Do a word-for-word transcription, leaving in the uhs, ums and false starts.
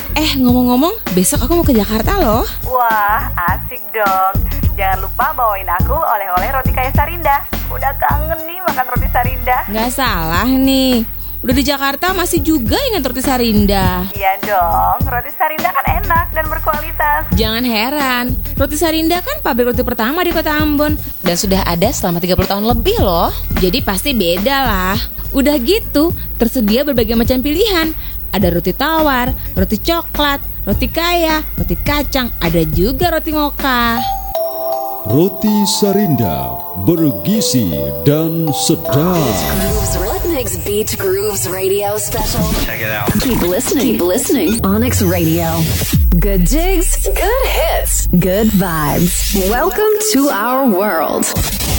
Eh, ngomong-ngomong, besok aku mau ke Jakarta loh. Wah, asik dong. Jangan lupa bawain aku oleh-oleh roti kaya Sarinda. Udah kangen nih makan roti Sarinda. Nggak salah nih. Udah di Jakarta masih juga ingat roti Sarinda. Iya dong, roti Sarinda kan enak dan berkualitas. Jangan heran, roti Sarinda kan pabrik roti pertama di Kota Ambon. Dan sudah ada selama tiga puluh tahun lebih loh. Jadi pasti beda lah. Udah gitu, tersedia berbagai macam pilihan. Ada roti tawar, roti coklat, roti kaya, roti kacang, ada juga roti moka. Roti Sarinda bergizi dan sedap. Onyx Beach Grooves Radio Special. Check it out. Keep listening. Keep listening. Onyx Radio. Good jigs, good hits, good vibes. Welcome to our world.